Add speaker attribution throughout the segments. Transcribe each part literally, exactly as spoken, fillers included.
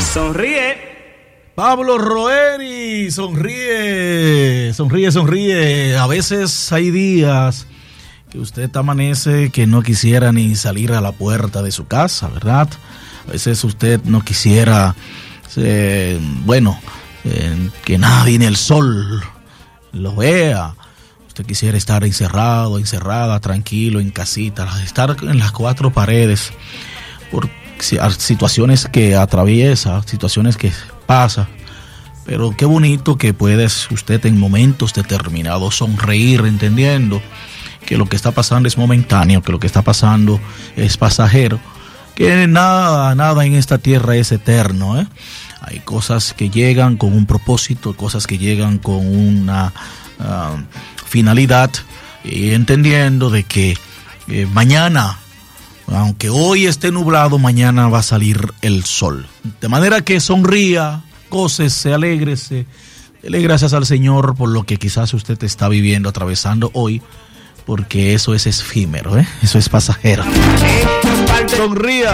Speaker 1: Sonríe.
Speaker 2: Pablo Roeri, sonríe, sonríe, sonríe. A veces hay días que usted amanece que no quisiera ni salir a la puerta de su casa, ¿verdad? A veces usted no quisiera, eh, bueno, eh, que nadie ni el sol lo vea. Usted quisiera estar encerrado, encerrada, tranquilo, en casita, estar en las cuatro paredes por situaciones que atraviesa, situaciones que pasa. Pero qué bonito que puedes usted en momentos determinados sonreír, entendiendo que lo que está pasando es momentáneo, que lo que está pasando es pasajero, que nada, nada en esta tierra es eterno, ¿eh? Hay cosas que llegan con un propósito, cosas que llegan con una uh, finalidad, y entendiendo de que eh, mañana, aunque hoy esté nublado, mañana va a salir el sol. De manera que sonría, gócese, alégrese, dele gracias al Señor por lo que quizás usted está viviendo, atravesando hoy, porque eso es efímero, ¿eh? Eso es pasajero. Sonría.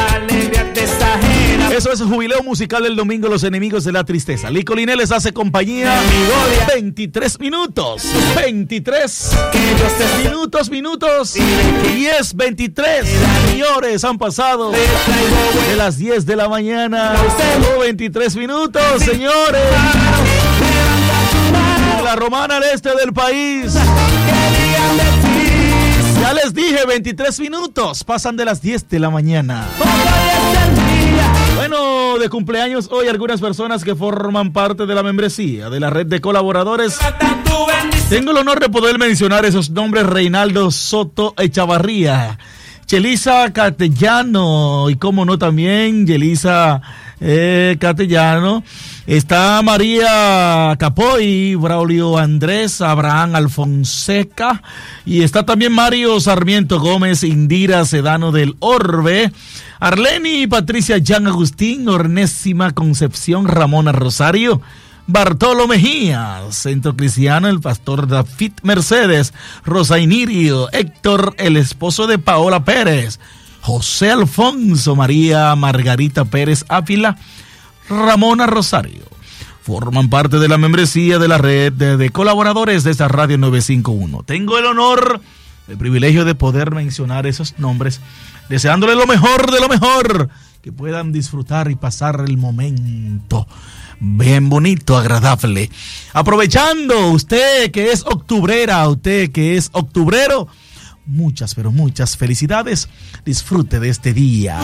Speaker 2: Eso es el jubileo musical del domingo, Los Enemigos de la Tristeza. Lico Liné les hace compañía. veintitrés minutos. veintitrés minutos, minutos. diez, veintitrés. Señores, han pasado de las diez de la mañana. veintitrés minutos, señores. De la Romana al este del país. Ya les dije, veintitrés minutos. Pasan de las diez de la mañana. Bueno, de cumpleaños hoy algunas personas que forman parte de la membresía de la red de colaboradores. Tengo el honor de poder mencionar esos nombres: Reinaldo Soto Echavarría, Chelisa Castellano y cómo no también Yelisa eh, Castellano. Está María Capoy, Braulio Andrés, Abraham Alfonseca, y está también Mario Sarmiento Gómez, Indira Sedano del Orbe, Arleni, Patricia Jan Agustín, Ornésima Concepción, Ramona Rosario, Bartolo Mejía, Centro Cristiano, el pastor David Mercedes, Rosa Inirio, Héctor, el esposo de Paola Pérez, José Alfonso, María Margarita Pérez Ávila, Ramona Rosario. Forman parte de la membresía de la red de, de colaboradores de esta Radio novecientos cincuenta y uno. Tengo el honor, el privilegio de poder mencionar esos nombres, deseándole lo mejor de lo mejor, que puedan disfrutar y pasar el momento bien bonito, agradable. Aprovechando, usted que es octubrera, usted que es octubrero, muchas, pero muchas felicidades. Disfrute de este día.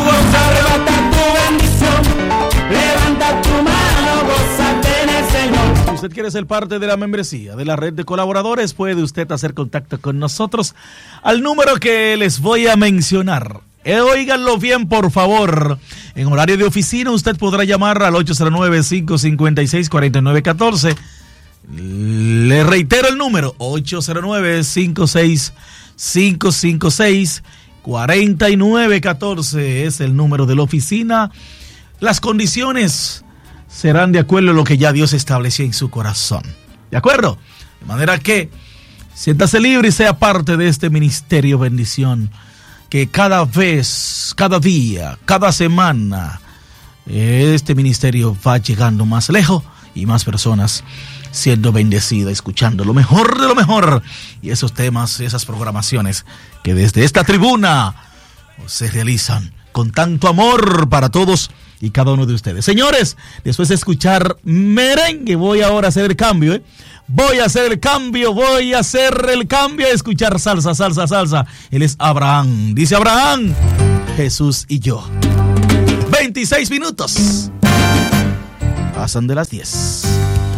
Speaker 2: Levanta tu mano, gózate en el Señor. Si usted quiere ser parte de la membresía de la red de colaboradores, puede usted hacer contacto con nosotros al número que les voy a mencionar. Eh, óiganlo bien, por favor. En horario de oficina usted podrá llamar al ocho cero nueve, cinco cinco seis, cuatro nueve uno cuatro. Le reitero el número: ocho cero nueve, cinco seis cinco cinco seis, cuatro nueve uno cuatro. Es el número de la oficina. Las condiciones serán de acuerdo a lo que ya Dios estableció en su corazón. ¿De acuerdo? De manera que siéntase libre y sea parte de este ministerio bendición, que cada vez, cada día, cada semana, este ministerio va llegando más lejos y más personas siendo bendecidas, escuchando lo mejor de lo mejor, y esos temas, esas programaciones que desde esta tribuna se realizan con tanto amor para todos y cada uno de ustedes. Señores, después de escuchar merengue, voy ahora a hacer el cambio, ¿eh? Voy a hacer el cambio, voy a hacer el cambio a escuchar salsa, salsa, salsa. Él es Abraham. Dice Abraham: Jesús y yo. veintiséis minutos. Pasan de las diez.